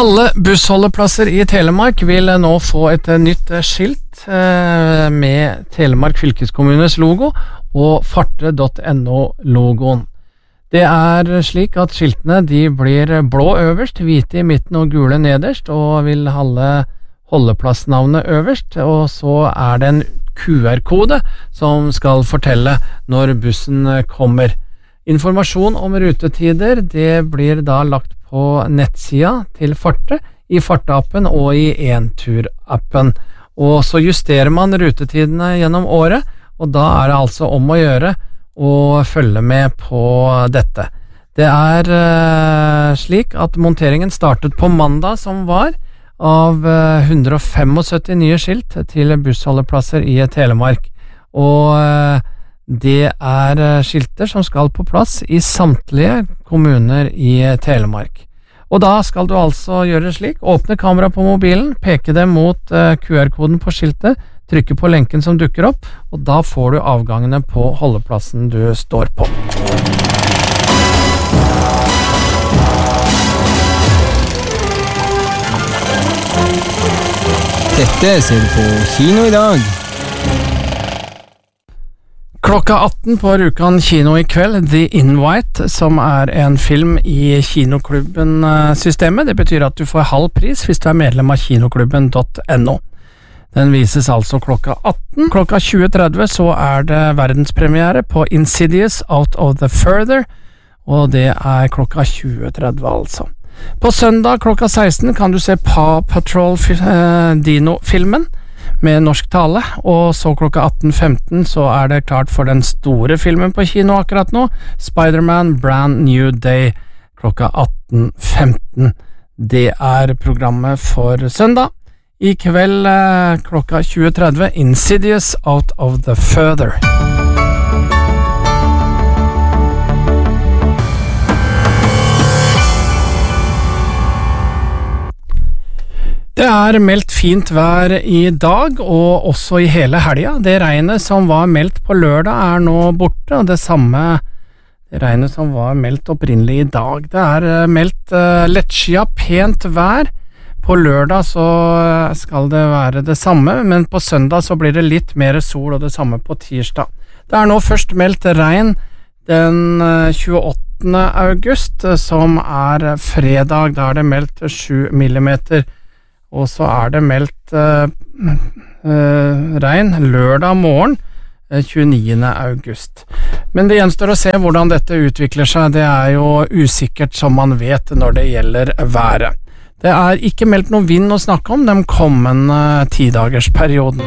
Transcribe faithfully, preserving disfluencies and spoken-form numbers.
Alle bussholdeplasser i Telemark vil nå få et nytt skilt med Telemark fylkeskommunes logo og farte punktum no logoen. Det er slik at skiltene de blir blå øverst, hvite i midten og gule nederst, og vil holde holdeplassnavnet øverst, og så er det en Q R-kode som skal fortelle når bussen kommer. Informasjon om rutetider det blir da lagt på nettsida til Farte, i Farte-appen og i Entur-appen. Og så justerer man rutetidene gjennom året, og da er det altså om å gjøre å følge med på dette. Det er uh, slik at monteringen startet på mandag som var, av uh, one hundred seventy-fem nye skilt til bussholdeplasser i Telemark. Og uh, det er skilter som skal på plass i samtlige kommuner i Telemark. Og da skal du altså gjøre slik: åpne kamera på mobilen, peke det mot uh, Q R-koden på skiltet, trykke på lenken som dukker opp, og da får du avgangene på holdeplassen du står på. Dette ser du på kino i dag. Klokka atten på Rjukan kino i kveld, The Invite, som er en film i kinoklubben-systemet. Det betyr at du får halv pris hvis du er medlem av kinoklubben punktum no. Den vises altså klokka atten. Klokka tjue tretti så er det verdenspremiere på Insidious Out of the Further, og det er klokka tjue tretti altså. På søndag klokka seksten kan du se Paw Patrol eh, Dino-filmen med norsk tale, og så klokka atten femten så er det klart for den store filmen på kino akkurat nå, Spider-Man Brand New Day, klokka atten femten. Det er programmet for søndag. I kveld eh, klokka tjue tretti, Insidious Out of the Further. Det er meldt fint vær i dag, og også i hele helga. Det regnet som var meldt på lørdag er nå borte, og det samme det regnet som var meldt opprinnelig i dag. Det er meldt uh, lettskia, pent vær. På lørdag så skal det være det samme, men på søndag så blir det litt mer sol, og det samme på tirsdag. Det er nå først meldt regn den tjueåttende august, som er fredag. Da er det meldt sju millimeter. Og så er det meldt uh, uh, regn lørdag morgen uh, tjueniende august. Men det gjenstår å se hvordan dette utvikler seg. Det er jo usikkert som man vet når det gjelder været. Det er ikke meldt noen vind å snakke om den kommende tidagersperioden.